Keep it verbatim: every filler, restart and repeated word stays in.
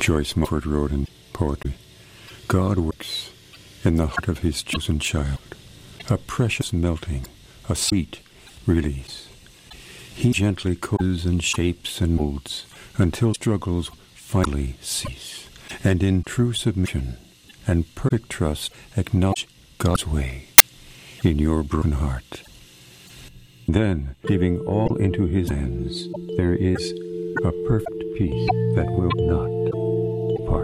Joyce Mulford wrote in poetry, God works in the heart of his chosen child, a precious melting, a sweet release. He gently coaxes and shapes and molds until struggles finally cease, and in true submission and perfect trust acknowledge God's way in your broken heart. Then, giving all into his hands, there is a perfect peace that will not